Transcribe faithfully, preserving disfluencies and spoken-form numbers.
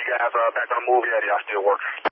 you guys uh, back on the move yet? Y'all still working?